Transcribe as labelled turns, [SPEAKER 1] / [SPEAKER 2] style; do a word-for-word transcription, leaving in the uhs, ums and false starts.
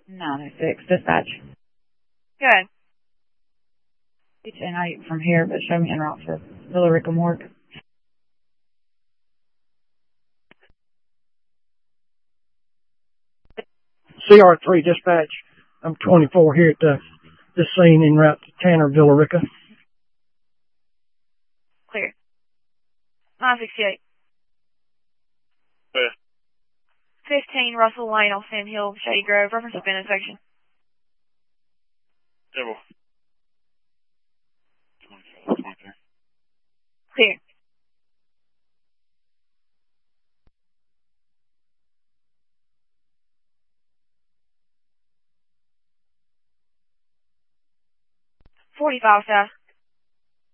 [SPEAKER 1] nine oh six, dispatch.
[SPEAKER 2] Good.
[SPEAKER 1] It's ten eight from here, but show me en route for Villa Rica Morgue.
[SPEAKER 3] C R three dispatch. I'm twenty-four here at the, this scene en route to Tanner, Villa Rica.
[SPEAKER 2] Clear. nine sixty-eight.
[SPEAKER 4] Yeah.
[SPEAKER 2] fifteen Russell Lane off Sand Hill, Shady Grove. Reference of intersection.
[SPEAKER 4] Devil. twenty-four, twenty-three.
[SPEAKER 2] Clear. forty-five south.